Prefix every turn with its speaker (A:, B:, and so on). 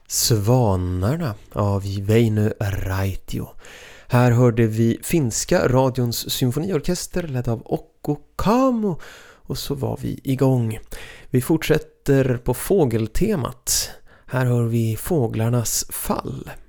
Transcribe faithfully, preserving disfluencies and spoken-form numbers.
A: Svanarna av Väinö Raitio. Här hörde vi finska radions symfoniorkester ledd av Okko Kamo, och så var vi igång. Vi fortsätter på fågeltemat. Här hör vi Fåglarnas fall.